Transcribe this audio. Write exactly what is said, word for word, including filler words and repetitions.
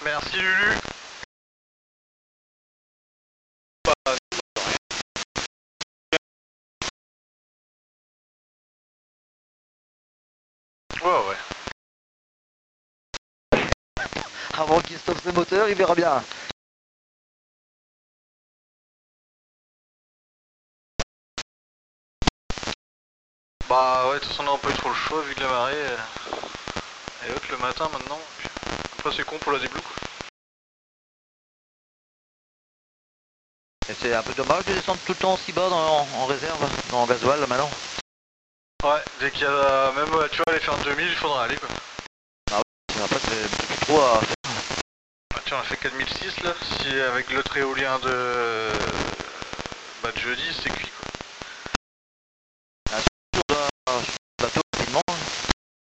Merci Lulu. Ouais, ouais. Avant qu'il stoppe ses moteurs, il verra bien. Bah ouais, de toute façon on n'a pas eu trop le choix vu que la marée euh, est haute le matin maintenant. Après c'est con pour la déblou quoi. Et c'est un peu dommage de descendre tout le temps aussi bas dans, en réserve, dans gasoil là maintenant. Ouais, dès qu'il y a même, tu vois, aller faire deux mille, il faudra aller quoi. Ah oui, après c'est beaucoup trop à faire. Bah, tiens, on a fait quatre mille six là, si avec l'autre éolien de, bah, de jeudi, c'est cuit quoi.